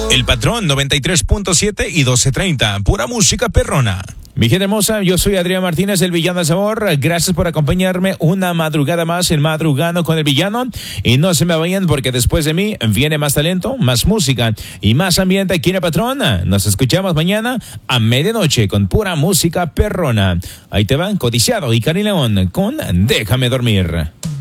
El Patrón 93.7 y 12:30. Pura música perrona. Mi gente hermosa, yo soy Adrián Martínez, el Villano de Sabor. Gracias por acompañarme una madrugada más en Madrugando con el Villano. Y no se me vayan porque después de mí viene más talento, más música y más ambiente aquí en el Patrón. Nos escuchamos mañana a medianoche con pura música perrona. Ahí te van Codiciado y Cari León con Déjame Dormir.